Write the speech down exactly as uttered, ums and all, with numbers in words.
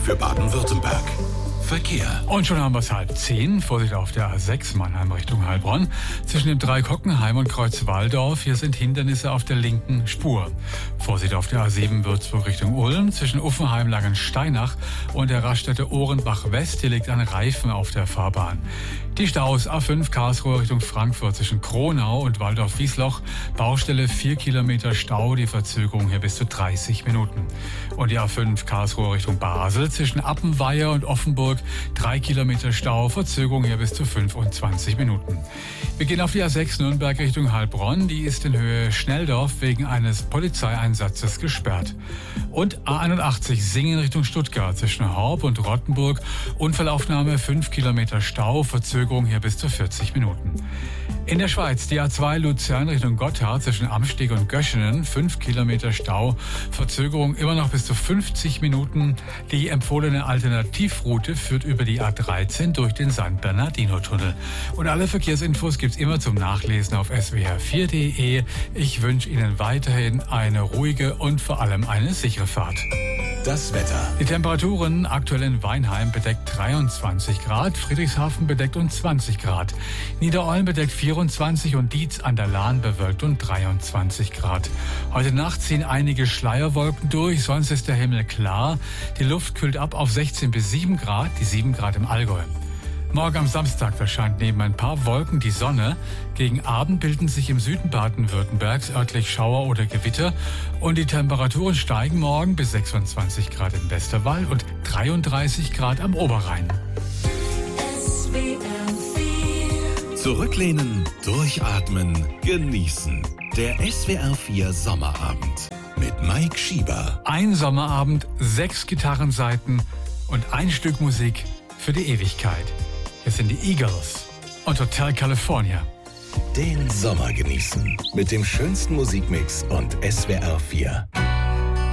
für Baden-Württemberg. Verkehr. Und schon haben wir es halb zehn. Vorsicht auf der A sechs Mannheim Richtung Heilbronn. Zwischen dem Dreikockenheim und Kreuz Walldorf. Hier sind Hindernisse auf der linken Spur. Vorsicht auf der A sieben Würzburg Richtung Ulm. Zwischen Uffenheim Langensteinach und der Raststätte Ohrenbach West. Hier liegt ein Reifen auf der Fahrbahn. Die Staus A fünf Karlsruhe Richtung Frankfurt zwischen Kronau und Waldorf-Wiesloch. Baustelle vier Kilometer Stau. Die Verzögerung hier bis zu dreißig Minuten. Und die A fünf Karlsruhe Richtung Basel zwischen Appenweier und Offenburg. Drei Kilometer Stau, Verzögerung hier bis zu fünfundzwanzig Minuten. Wir gehen auf die A sechs Nürnberg Richtung Heilbronn. Die ist in Höhe Schnelldorf wegen eines Polizeieinsatzes gesperrt. Und A einundachtzig Singen Richtung Stuttgart zwischen Horb und Rottenburg. Unfallaufnahme fünf Kilometer Stau, Verzögerung hier bis zu vierzig Minuten. In der Schweiz die A zwei Luzern Richtung Gotthard zwischen Amsteg und Göschenen. fünf Kilometer Stau, Verzögerung immer noch bis zu fünfzig Minuten. Die empfohlene Alternativroute führt über die A dreizehn durch den San Bernardino-Tunnel. Und alle Verkehrsinfos gibt's immer zum Nachlesen auf s w r vier punkt d e. Ich wünsche Ihnen weiterhin eine ruhige und vor allem eine sichere Fahrt. Das Wetter. Die Temperaturen aktuell in Weinheim bedeckt dreiundzwanzig Grad, Friedrichshafen bedeckt und zwanzig Grad, Niederolm bedeckt vierundzwanzig und Dietz an der Lahn bewölkt und dreiundzwanzig Grad. Heute Nacht ziehen einige Schleierwolken durch, sonst ist der Himmel klar. Die Luft kühlt ab auf sechzehn bis sieben Grad, die sieben Grad im Allgäu. Morgen am Samstag erscheint neben ein paar Wolken die Sonne. Gegen Abend bilden sich im Süden Baden-Württembergs örtlich Schauer oder Gewitter. Und die Temperaturen steigen morgen bis sechsundzwanzig Grad im Westerwald und dreiunddreißig Grad am Oberrhein. Zurücklehnen, durchatmen, genießen. Der S W R vier Sommerabend mit Mike Schieber. Ein Sommerabend, sechs Gitarrenseiten und ein Stück Musik für die Ewigkeit. Es sind die Eagles und Hotel California. Den Sommer genießen mit dem schönsten Musikmix und S W R vier.